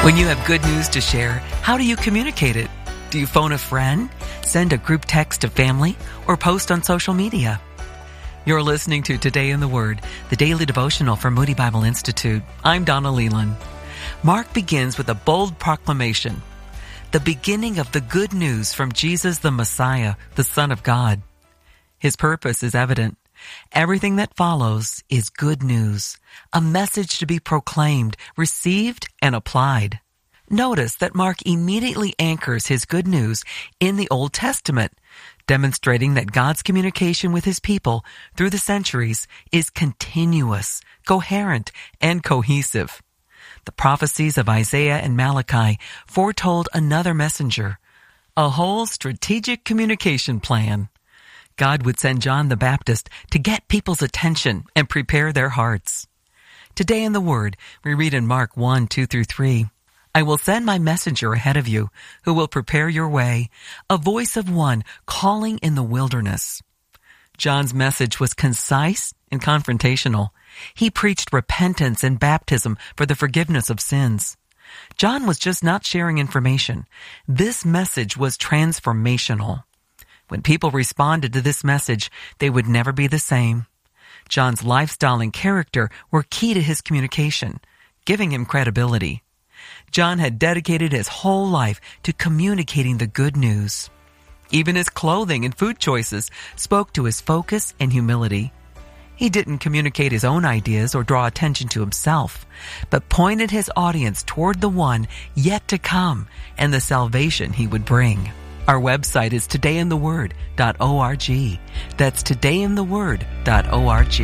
When you have good news to share, how do you communicate it? Do you phone a friend, send a group text to family, or post on social media? You're listening to Today in the Word, the daily devotional from Moody Bible Institute. I'm Donna Leland. Mark begins with a bold proclamation, the beginning of the good news from Jesus the Messiah, the Son of God. His purpose is evident. Everything that follows is good news, a message to be proclaimed, received, and applied. Notice that Mark immediately anchors his good news in the Old Testament, demonstrating that God's communication with his people through the centuries is continuous, coherent, and cohesive. The prophecies of Isaiah and Malachi foretold another messenger, a whole strategic communication plan. God would send John the Baptist to get people's attention and prepare their hearts. Today in the Word, we read in Mark 1:2-3, I will send my messenger ahead of you, who will prepare your way, a voice of one calling in the wilderness. John's message was concise and confrontational. He preached repentance and baptism for the forgiveness of sins. John was just not sharing information. This message was transformational. When people responded to this message, they would never be the same. John's lifestyle and character were key to his communication, giving him credibility. John had dedicated his whole life to communicating the good news. Even his clothing and food choices spoke to his focus and humility. He didn't communicate his own ideas or draw attention to himself, but pointed his audience toward the one yet to come and the salvation he would bring. Our website is todayintheword.org. That's todayintheword.org.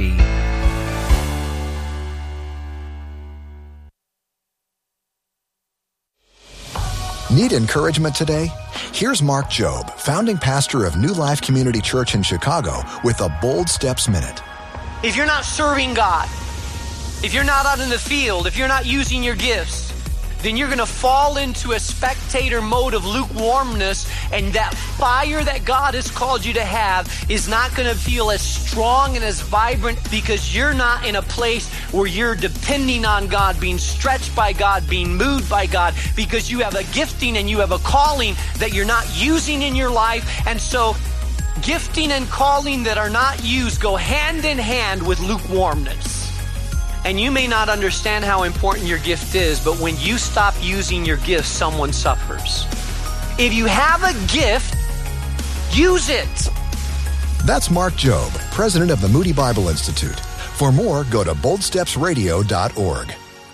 Need encouragement today? Here's Mark Jobe, founding pastor of New Life Community Church in Chicago, with a Bold Steps Minute. If you're not serving God, if you're not out in the field, if you're not using your gifts, then you're going to fall into a spectator mode of lukewarmness, and that fire that God has called you to have is not going to feel as strong and as vibrant because you're not in a place where you're depending on God, being stretched by God, being moved by God, because you have a gifting and you have a calling that you're not using in your life. And so gifting and calling that are not used go hand in hand with lukewarmness. And you may not understand how important your gift is, but when you stop using your gift, someone suffers. If you have a gift, use it. That's Mark Jobe, president of the Moody Bible Institute. For more, go to boldstepsradio.org.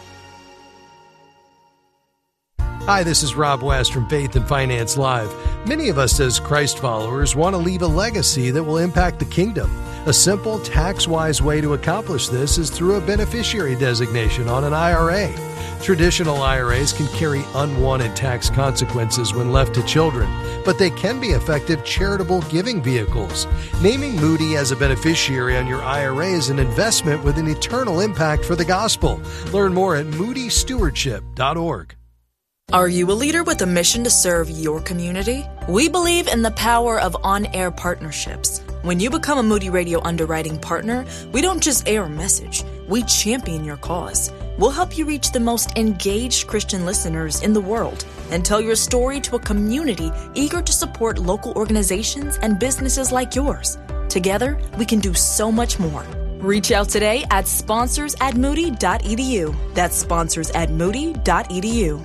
Hi, this is Rob West from Faith and Finance Live. Many of us as Christ followers want to leave a legacy that will impact the kingdom. A simple, tax-wise way to accomplish this is through a beneficiary designation on an IRA. Traditional IRAs can carry unwanted tax consequences when left to children, but they can be effective charitable giving vehicles. Naming Moody as a beneficiary on your IRA is an investment with an eternal impact for the gospel. Learn more at moodystewardship.org. Are you a leader with a mission to serve your community? We believe in the power of on-air partnerships. When you become a Moody Radio underwriting partner, we don't just air a message, we champion your cause. We'll help you reach the most engaged Christian listeners in the world and tell your story to a community eager to support local organizations and businesses like yours. Together, we can do so much more. Reach out today at sponsors@moody.edu. That's sponsors@moody.edu.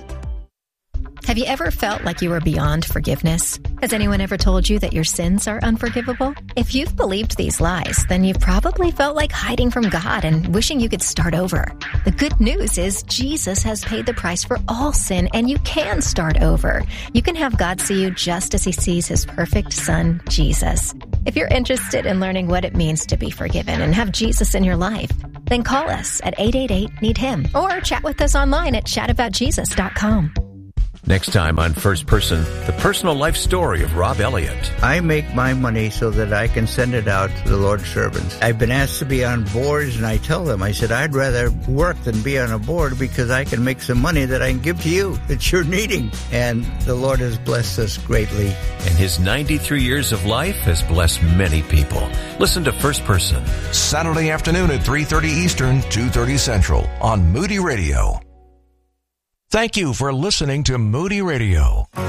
Have you ever felt like you were beyond forgiveness? Has anyone ever told you that your sins are unforgivable? If you've believed these lies, then you've probably felt like hiding from God and wishing you could start over. The good news is Jesus has paid the price for all sin, and you can start over. You can have God see you just as He sees His perfect Son, Jesus. If you're interested in learning what it means to be forgiven and have Jesus in your life, then call us at 888-NEED-HIM or chat with us online at chataboutjesus.com. Next time on First Person, the personal life story of Rob Elliott. I make my money so that I can send it out to the Lord's servants. I've been asked to be on boards, and I tell them, I said, I'd rather work than be on a board because I can make some money that I can give to you that you're needing. And the Lord has blessed us greatly. And his 93 years of life has blessed many people. Listen to First Person. Saturday afternoon at 3:30 Eastern, 2:30 Central on Moody Radio. Thank you for listening to Moody Radio.